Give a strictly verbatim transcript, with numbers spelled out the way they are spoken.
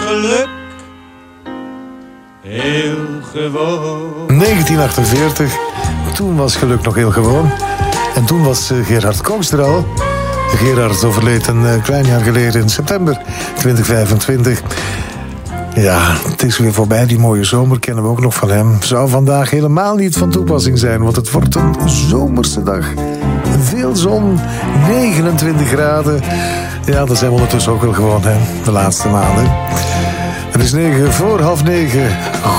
geluk heel gewoon. negentien achtenveertig, toen was geluk nog heel gewoon. En toen was uh, Gerard Cox er al. Gerard overleed een uh, klein jaar geleden in september twintig vijfentwintig. Ja, het is weer voorbij. Die mooie zomer kennen we ook nog van hem. Zou vandaag helemaal niet van toepassing zijn, want het wordt een zomerse dag. Veel zon, negenentwintig graden. Ja, dat zijn we ondertussen ook wel gewoon, hè, de laatste maanden. Het is negen voor half negen.